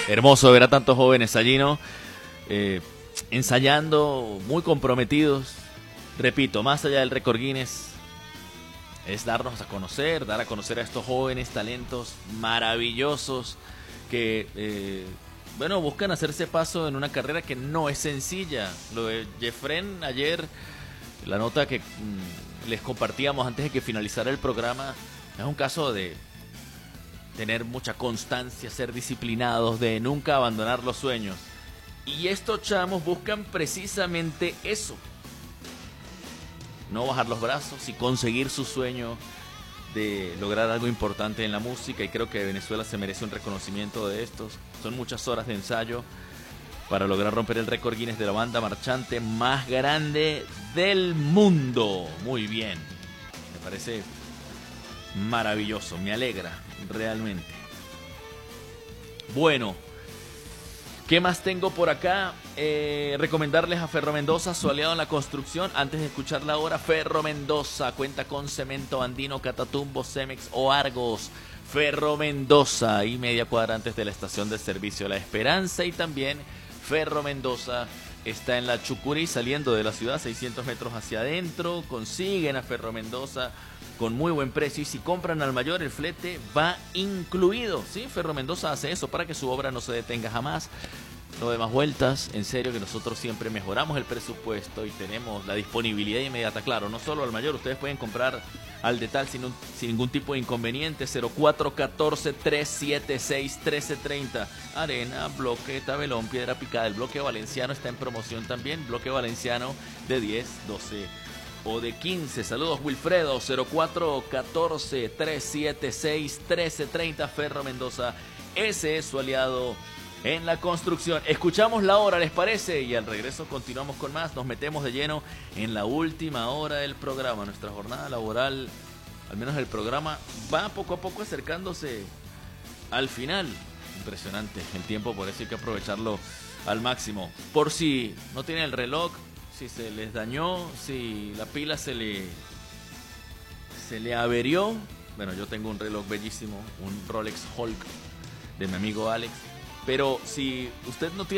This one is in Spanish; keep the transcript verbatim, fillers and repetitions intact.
Hermoso ver a tantos jóvenes allí, ¿no? Eh, ensayando, muy comprometidos. Repito, más allá del récord Guinness, es darnos a conocer, dar a conocer a estos jóvenes talentos maravillosos que, eh, bueno, buscan hacerse paso en una carrera que no es sencilla. Lo de Jeffren ayer, la nota que mmm, les compartíamos antes de que finalizara el programa, es un caso de tener mucha constancia, ser disciplinados, de nunca abandonar los sueños. Y estos chamos buscan precisamente eso. No bajar los brazos y conseguir su sueño de lograr algo importante en la música. Y creo que Venezuela se merece un reconocimiento de estos. Son muchas horas de ensayo para lograr romper el récord Guinness de la banda marchante más grande del mundo. Muy bien. Me parece maravilloso. Me alegra realmente. Bueno, ¿qué más tengo por acá? Eh, recomendarles a Ferro Mendoza, su aliado en la construcción. Antes de escuchar la hora, Ferro Mendoza cuenta con Cemento Andino, Catatumbo, Cemex o Argos. Ferro Mendoza, ahí media cuadra antes de la estación de servicio La Esperanza. Y también Ferro Mendoza está en la Chucurí, saliendo de la ciudad, seiscientos metros hacia adentro. Consiguen a Ferro Mendoza con muy buen precio, y si compran al mayor, el flete va incluido. Sí, Ferro Mendoza hace eso para que su obra no se detenga jamás. No de más vueltas, en serio que nosotros siempre mejoramos el presupuesto y tenemos la disponibilidad inmediata. Claro, no solo al mayor, ustedes pueden comprar al detal sin, un, sin ningún tipo de inconveniente. Cero cuatro uno cuatro, tres siete seis, uno tres tres cero. Arena, bloque, tabelón, piedra picada. El bloque valenciano está en promoción también. Bloque valenciano de diez, doce o de quince. Saludos, Wilfredo. Cero cuatro uno cuatro, tres siete seis, uno tres tres cero. Ferro Mendoza, ese es su aliado en la construcción. Escuchamos la hora, ¿les parece? Y al regreso continuamos con más. Nos metemos de lleno en la última hora del programa. Nuestra jornada laboral, al menos el programa, va poco a poco acercándose al final. Impresionante el tiempo, por eso hay que aprovecharlo al máximo. Por si no tienen el reloj, si se les dañó, si la pila se le se le averió. Bueno, yo tengo un reloj bellísimo, un Rolex Hulk de mi amigo Alex. Pero si usted no tiene